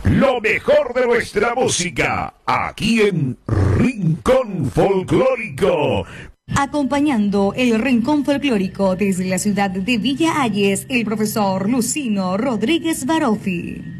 Lo mejor de nuestra música, aquí en Rincón Folclórico. Acompañando el Rincón Folclórico desde la ciudad de Villa Hayes, el profesor Lucino Rodríguez Baroffi.